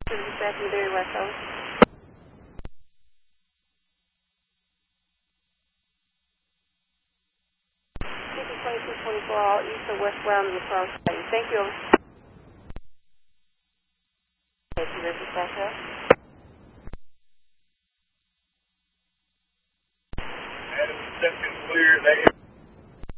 Dispatch Missouri West Coast. Keep 2224 all east or westbound in the cross. Thank you. Thank you, Dispatch. Adam, second clear,